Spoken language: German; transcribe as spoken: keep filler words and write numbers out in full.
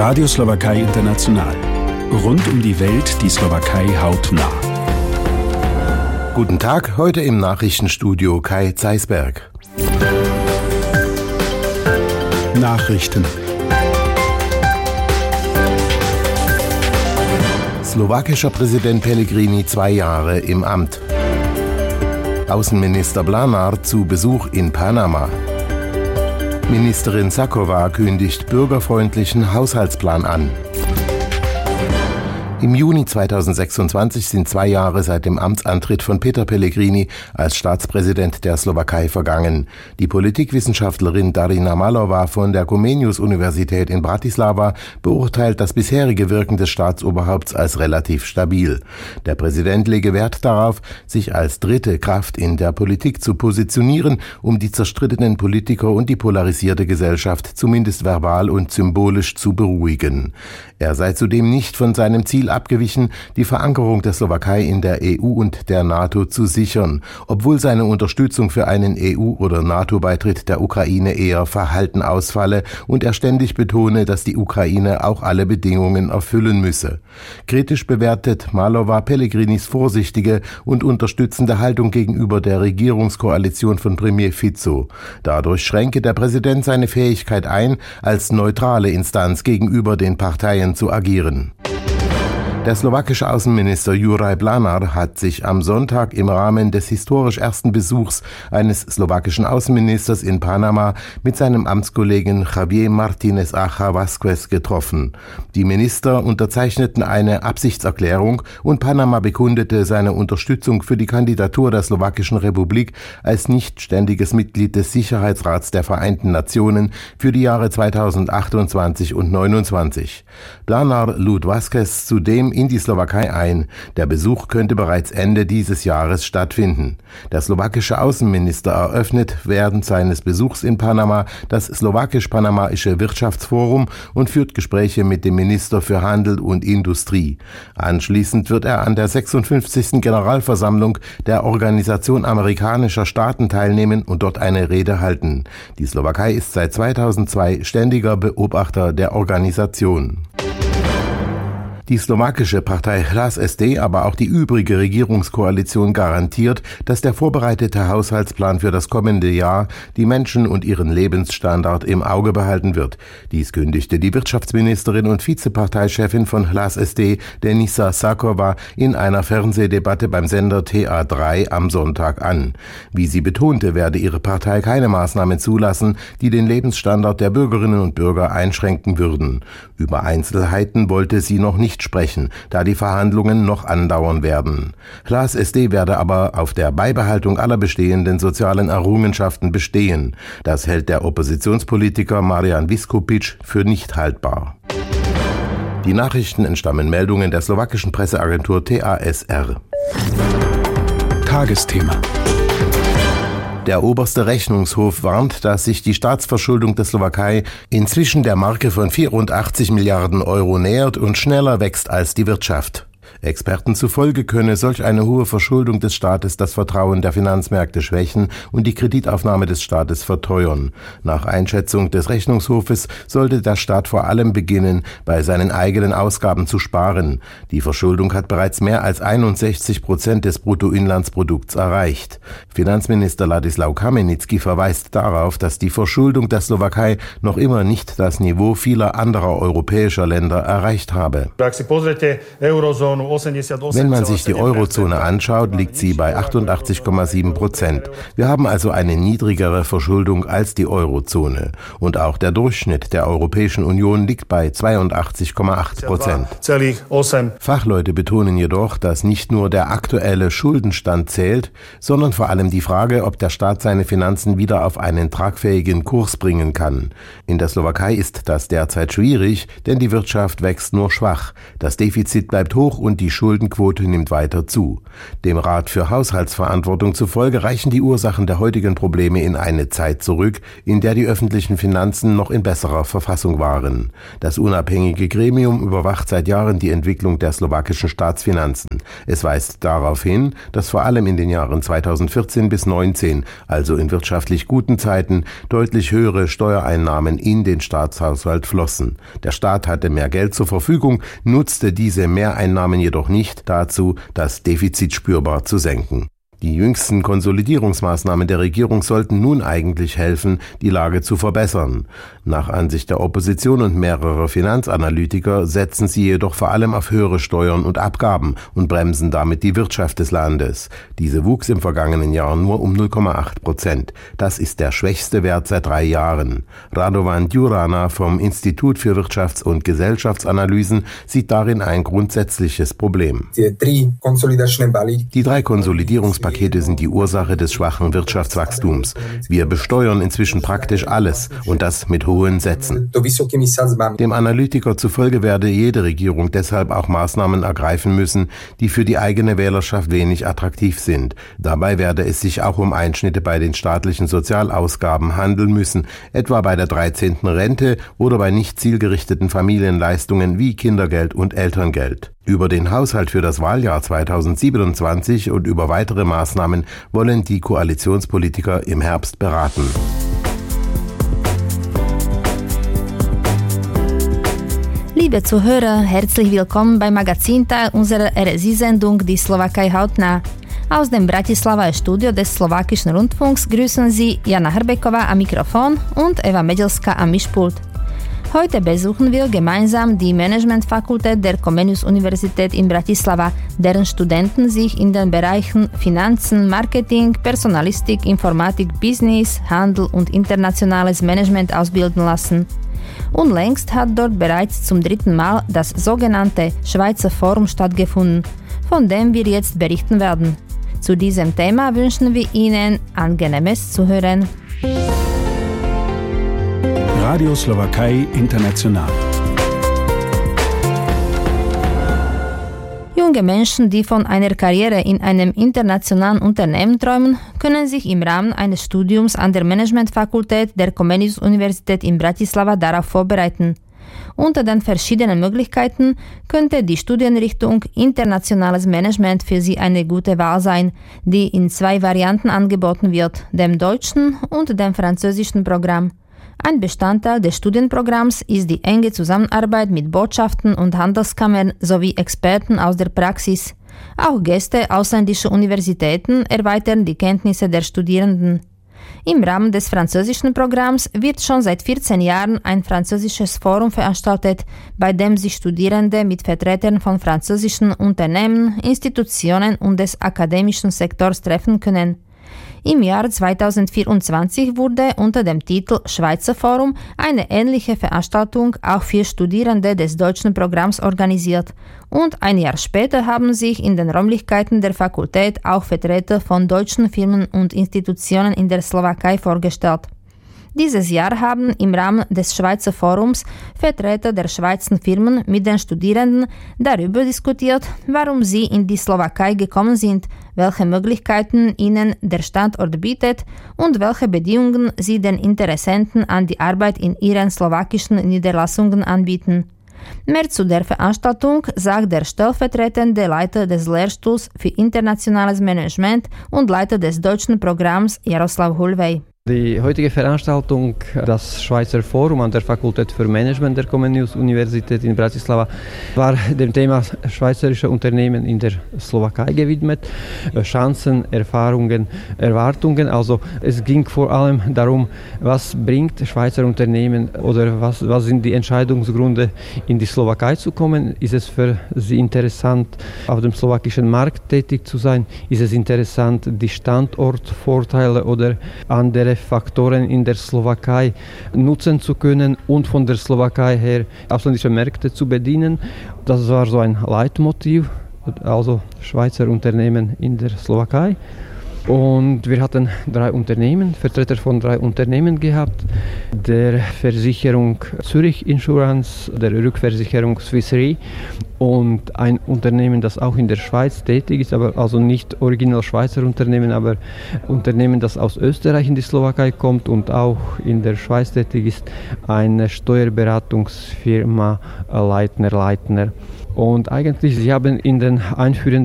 Radio Slowakei International. Rund um die Welt die Slowakei hautnah. Guten Tag, heute im Nachrichtenstudio Kai Zeisberg. Nachrichten. Slowakischer Präsident Pellegrini zwei Jahre im Amt. Außenminister Blanár zu Besuch in Panama. Ministerin Šaková kündigt bürgerfreundlichen Haushaltsplan an. Im Juni zweitausendsechsundzwanzig sind zwei Jahre seit dem Amtsantritt von Peter Pellegrini als Staatspräsident der Slowakei vergangen. Die Politikwissenschaftlerin Darina Malova von der Comenius-Universität in Bratislava beurteilt das bisherige Wirken des Staatsoberhaupts als relativ stabil. Der Präsident lege Wert darauf, sich als dritte Kraft in der Politik zu positionieren, um die zerstrittenen Politiker und die polarisierte Gesellschaft zumindest verbal und symbolisch zu beruhigen. Er sei zudem nicht von seinem Ziel abgewichen, die Verankerung der Slowakei in der E U und der NATO zu sichern, obwohl seine Unterstützung für einen E U- oder NATO-Beitritt der Ukraine eher verhalten ausfalle und er ständig betone, dass die Ukraine auch alle Bedingungen erfüllen müsse. Kritisch bewertet Malova Pellegrinis vorsichtige und unterstützende Haltung gegenüber der Regierungskoalition von Premier Fico. Dadurch schränke der Präsident seine Fähigkeit ein, als neutrale Instanz gegenüber den Parteien zu agieren. Der slowakische Außenminister Juraj Blanár hat sich am Sonntag im Rahmen des historisch ersten Besuchs eines slowakischen Außenministers in Panama mit seinem Amtskollegen Javier Martínez Acha Vázquez getroffen. Die Minister unterzeichneten eine Absichtserklärung und Panama bekundete seine Unterstützung für die Kandidatur der Slowakischen Republik als nicht ständiges Mitglied des Sicherheitsrats der Vereinten Nationen für die Jahre zweitausendachtundzwanzig und neunundzwanzig. Blanár lud Vázquez zudem in die Slowakei ein. Der Besuch könnte bereits Ende dieses Jahres stattfinden. Der slowakische Außenminister eröffnet während seines Besuchs in Panama das slowakisch-panamaische Wirtschaftsforum und führt Gespräche mit dem Minister für Handel und Industrie. Anschließend wird er an der sechsundfünfzigsten Generalversammlung der Organisation amerikanischer Staaten teilnehmen und dort eine Rede halten. Die Slowakei ist seit zweitausendzwei ständiger Beobachter der Organisation. Die slowakische Partei Hlas es dé, aber auch die übrige Regierungskoalition garantiert, dass der vorbereitete Haushaltsplan für das kommende Jahr die Menschen und ihren Lebensstandard im Auge behalten wird. Dies kündigte die Wirtschaftsministerin und Vizeparteichefin von Hlas es dé, Denisa Šaková, in einer Fernsehdebatte beim Sender T A drei am Sonntag an. Wie sie betonte, werde ihre Partei keine Maßnahmen zulassen, die den Lebensstandard der Bürgerinnen und Bürger einschränken würden. Über Einzelheiten wollte sie noch nicht sprechen, da die Verhandlungen noch andauern werden. Hlas es dé werde aber auf der Beibehaltung aller bestehenden sozialen Errungenschaften bestehen. Das hält der Oppositionspolitiker Marian Viskupic für nicht haltbar. Die Nachrichten entstammen Meldungen der slowakischen Presseagentur T A S R. Tagesthema. Der oberste Rechnungshof warnt, dass sich die Staatsverschuldung der Slowakei inzwischen der Marke von vierundachtzig Milliarden Euro nähert und schneller wächst als die Wirtschaft. Experten zufolge könne solch eine hohe Verschuldung des Staates das Vertrauen der Finanzmärkte schwächen und die Kreditaufnahme des Staates verteuern. Nach Einschätzung des Rechnungshofes sollte der Staat vor allem beginnen, bei seinen eigenen Ausgaben zu sparen. Die Verschuldung hat bereits mehr als einundsechzig Prozent des Bruttoinlandsprodukts erreicht. Finanzminister Ladislau Kamenický verweist darauf, dass die Verschuldung der Slowakei noch immer nicht das Niveau vieler anderer europäischer Länder erreicht habe. Wenn man sich die Eurozone anschaut, liegt sie bei achtundachtzig Komma sieben Prozent. Wir haben also eine niedrigere Verschuldung als die Eurozone. Und auch der Durchschnitt der Europäischen Union liegt bei zweiundachtzig Komma acht Prozent. Fachleute betonen jedoch, dass nicht nur der aktuelle Schuldenstand zählt, sondern vor allem die Frage, ob der Staat seine Finanzen wieder auf einen tragfähigen Kurs bringen kann. In der Slowakei ist das derzeit schwierig, denn die Wirtschaft wächst nur schwach. Das Defizit bleibt hoch und die die Schuldenquote nimmt weiter zu. Dem Rat für Haushaltsverantwortung zufolge reichen die Ursachen der heutigen Probleme in eine Zeit zurück, in der die öffentlichen Finanzen noch in besserer Verfassung waren. Das unabhängige Gremium überwacht seit Jahren die Entwicklung der slowakischen Staatsfinanzen. Es weist darauf hin, dass vor allem in den Jahren zweitausendvierzehn bis neunzehn, also in wirtschaftlich guten Zeiten, deutlich höhere Steuereinnahmen in den Staatshaushalt flossen. Der Staat hatte mehr Geld zur Verfügung, nutzte diese Mehreinnahmen jedoch nicht dazu, das Defizit spürbar zu senken. Die jüngsten Konsolidierungsmaßnahmen der Regierung sollten nun eigentlich helfen, die Lage zu verbessern. Nach Ansicht der Opposition und mehrerer Finanzanalytiker setzen sie jedoch vor allem auf höhere Steuern und Abgaben und bremsen damit die Wirtschaft des Landes. Diese wuchs im vergangenen Jahr nur um null Komma acht Prozent. Das ist der schwächste Wert seit drei Jahren. Radovan Djurana vom Institut für Wirtschafts- und Gesellschaftsanalysen sieht darin ein grundsätzliches Problem. Die drei Konsolidierungspakete Pakete sind die Ursache des schwachen Wirtschaftswachstums. Wir besteuern inzwischen praktisch alles und das mit hohen Sätzen. Dem Analytiker zufolge werde jede Regierung deshalb auch Maßnahmen ergreifen müssen, die für die eigene Wählerschaft wenig attraktiv sind. Dabei werde es sich auch um Einschnitte bei den staatlichen Sozialausgaben handeln müssen, etwa bei der dreizehnten Rente oder bei nicht zielgerichteten Familienleistungen wie Kindergeld und Elterngeld. Über den Haushalt für das Wahljahr zweitausendsiebenundzwanzig und über weitere Maßnahmen wollen die Koalitionspolitiker im Herbst beraten. Liebe Zuhörer, herzlich willkommen beim Magazinteil unserer R S I-Sendung Die Slowakei hautnah. Aus dem Bratislava Studio des Slowakischen Rundfunks grüßen Sie Jana Hrbeková am Mikrofon und Eva Medelská am Mischpult. Heute besuchen wir gemeinsam die Managementfakultät der Comenius-Universität in Bratislava, deren Studenten sich in den Bereichen Finanzen, Marketing, Personalistik, Informatik, Business, Handel und internationales Management ausbilden lassen. Unlängst hat dort bereits zum dritten Mal das sogenannte Schweizer Forum stattgefunden, von dem wir jetzt berichten werden. Zu diesem Thema wünschen wir Ihnen angenehmes Zuhören. Radio Slowakei International. Junge Menschen, die von einer Karriere in einem internationalen Unternehmen träumen, können sich im Rahmen eines Studiums an der Managementfakultät der Comenius-Universität in Bratislava darauf vorbereiten. Unter den verschiedenen Möglichkeiten könnte die Studienrichtung Internationales Management für Sie eine gute Wahl sein, die in zwei Varianten angeboten wird, dem deutschen und dem französischen Programm. Ein Bestandteil des Studienprogramms ist die enge Zusammenarbeit mit Botschaften und Handelskammern sowie Experten aus der Praxis. Auch Gäste ausländischer Universitäten erweitern die Kenntnisse der Studierenden. Im Rahmen des französischen Programms wird schon seit vierzehn Jahren ein französisches Forum veranstaltet, bei dem sich Studierende mit Vertretern von französischen Unternehmen, Institutionen und des akademischen Sektors treffen können. Im Jahr zweitausendvierundzwanzig wurde unter dem Titel Schweizer Forum eine ähnliche Veranstaltung auch für Studierende des deutschen Programms organisiert und ein Jahr später haben sich in den Räumlichkeiten der Fakultät auch Vertreter von deutschen Firmen und Institutionen in der Slowakei vorgestellt. Dieses Jahr haben im Rahmen des Schweizer Forums Vertreter der Schweizer Firmen mit den Studierenden darüber diskutiert, warum sie in die Slowakei gekommen sind, welche Möglichkeiten ihnen der Standort bietet und welche Bedingungen sie den Interessenten an die Arbeit in ihren slowakischen Niederlassungen anbieten. Mehr zu der Veranstaltung sagt der stellvertretende Leiter des Lehrstuhls für internationales Management und Leiter des deutschen Programms Jaroslav Hulvej. Die heutige Veranstaltung, das Schweizer Forum an der Fakultät für Management der Comenius-Universität in Bratislava, war dem Thema schweizerische Unternehmen in der Slowakei gewidmet. Chancen, Erfahrungen, Erwartungen. Also es ging vor allem darum, was bringt Schweizer Unternehmen oder was, was sind die Entscheidungsgründe, in die Slowakei zu kommen. Ist es für sie interessant, auf dem slowakischen Markt tätig zu sein? Ist es interessant, die Standortvorteile oder andere Faktoren in der Slowakei nutzen zu können und von der Slowakei her ausländische Märkte zu bedienen. Das war so ein Leitmotiv, also Schweizer Unternehmen in der Slowakei. Und wir hatten drei Unternehmen, Vertreter von drei Unternehmen gehabt. Der Versicherung Zürich Insurance, der Rückversicherung Swiss Re und ein Unternehmen, das auch in der Schweiz tätig ist, aber also nicht original Schweizer Unternehmen, aber Unternehmen, das aus Österreich in die Slowakei kommt und auch in der Schweiz tätig ist, eine Steuerberatungsfirma Leitner Leitner. Und eigentlich, sie haben in den einführenden